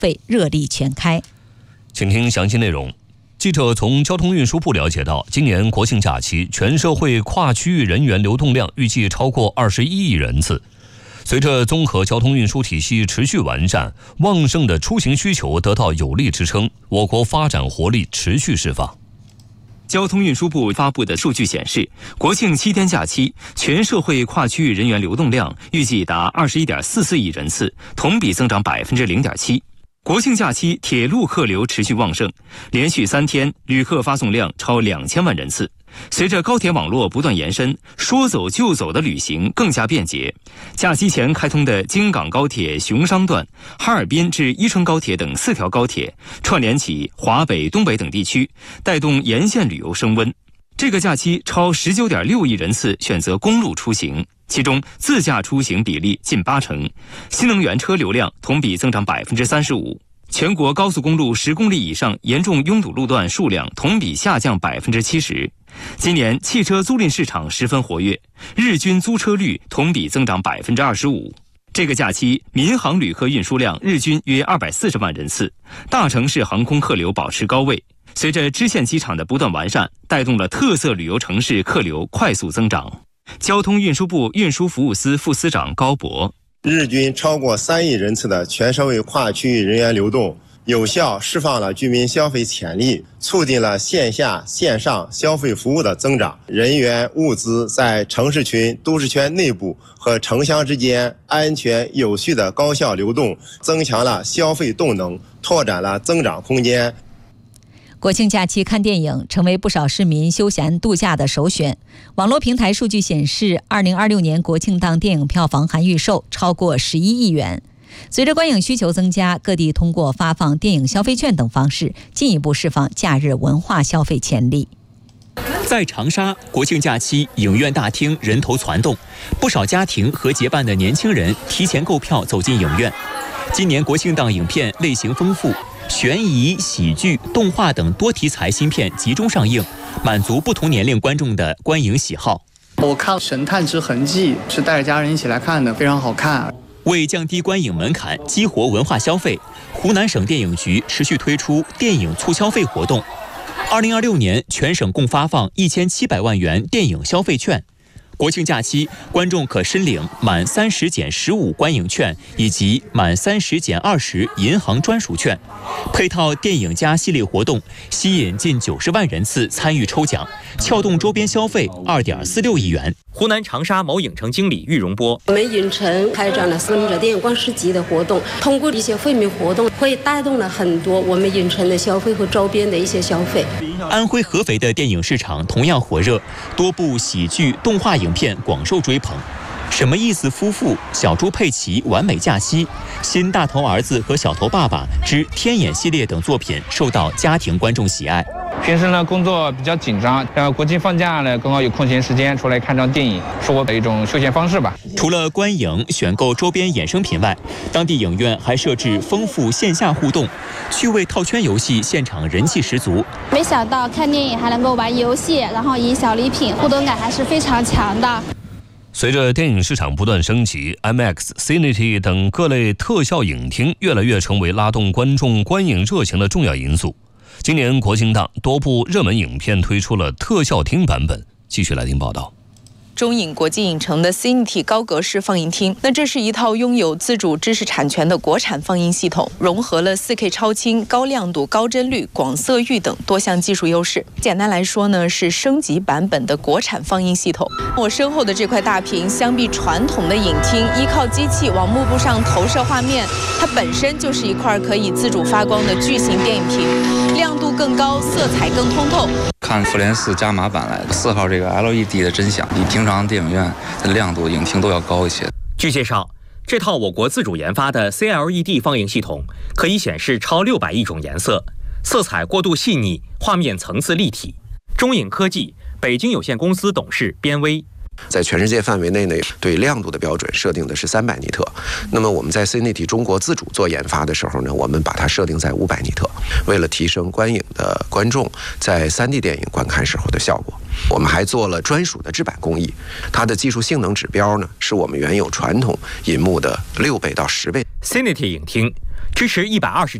费热力全开。 请听详细内容。记者从交通运输部了解到，今年国庆假期全社会跨区域人员流动量预计超过21亿人次。随着综合交通运输体系持续完善，旺盛的出行需求得到有力支撑，我国发展活力持续释放。 交通运输部发布的数据显示，国庆7天假期全社会跨区域人员流动量预计达21.44亿人次，同比增长0.7%。国庆假期铁路客流持续旺盛，连续3天旅客发送量超2000万人次。随着高铁网络不断延伸，说走就走的旅行更加便捷。假期前开通的京港高铁熊商段、哈尔滨至伊春高铁等4条高铁，串联起华北、东北等地区，带动沿线旅游升温。这个假期超19.6亿人次选择公路出行，其中自驾出行比例近80%，新能源车流量同比增长35%。全国高速公路10公里以上严重拥堵路段数量同比下降70%。今年汽车租赁市场十分活跃，日均租车率同比增长25%。这个假期民航旅客运输量日均约240万人次，大城市航空客流保持高位。随着支线机场的不断完善，带动了特色旅游城市客流快速增长。交通运输部运输服务司副司长高博， 日均超过3亿人次的全社会跨区域人员流动，有效释放了居民消费潜力，促进了线下线上消费服务的增长。人员物资在城市群、都市圈内部和城乡之间安全有序的高效流动，增强了消费动能，拓展了增长空间。 国庆假期看电影成为不少市民休闲度假的首选。网络平台数据显示，2026年国庆档电影票房含预售超过11亿元。随着观影需求增加，各地通过发放电影消费券等方式，进一步释放假日文化消费潜力。 在长沙，国庆假期影院大厅人头攒动，不少家庭和结伴的年轻人提前购票走进影院。今年国庆档影片类型丰富，悬疑、喜剧、动画等多题材新片集中上映，满足不同年龄观众的观影喜好。 我看《神探之痕迹》是带着家人一起来看的，非常好看。 为降低观影门槛，激活文化消费，湖南省电影局持续推出电影促消费活动。2026年，全省共发放1700万元电影消费券。国庆假期，观众可申领满30减15观影券以及满30减20银行专属券，配套电影加系列活动，吸引近90万人次参与抽奖，撬动周边消费2.46亿元。湖南长沙某影城经理郁荣波： 我们影城开展了使用者电影观市集的活动，通过一些惠民活动，会带动了很多我们影城的消费和周边的一些消费。 安徽合肥的电影市场同样火热，多部喜剧、动画影片广受追捧。什么意思夫妇、小猪佩奇、完美假期、新大头儿子和小头爸爸之天眼系列等作品受到家庭观众喜爱。 平时呢工作比较紧张，然后国庆放假呢刚好有空闲时间出来看场电影，是我的一种休闲方式吧。 除了观影、选购周边衍生品外，当地影院还设置丰富线下互动，趣味套圈游戏现场人气十足。 没想到看电影还能够玩游戏，然后赢小礼品，互动感还是非常强的。 随着电影市场不断升级 ，IMAX、Cinity 等各类特效影厅越来越成为拉动观众观影热情的重要因素。今年国庆档，多部热门影片推出了特效厅版本。继续来听报道。 中影国际影城的 Cinity 高格式放映厅，那这是一套拥有自主知识产权的国产放映系统，融合了 4K 超清、高亮度、高帧率、广色域等多项技术优势。简单来说呢，是升级版本的国产放映系统。我身后的这块大屏，相比传统的影厅依靠机器往幕布上投射画面，它本身就是一块可以自主发光的巨型电影屏，亮度更高，色彩更通透。 看复联4加码版来的4号这个 LED 的真响，比平常电影院的亮度影厅都要高一些。 据介绍，这套我国自主研发的 CLED 放映系统可以显示超600亿种颜色，色彩过度细腻，画面层次立体。中影科技北京有限公司董事边威： 在全世界范围内呢，对亮度的标准设定的是300尼特。那么我们在 Cinity 中国自主做研发的时候呢，我们把它设定在500尼特，为了提升观影的观众在3D 电影观看时候的效果。我们还做了专属的制版工艺，它的技术性能指标呢，是我们原有传统银幕的6倍到10倍。 Cinity 影厅支持120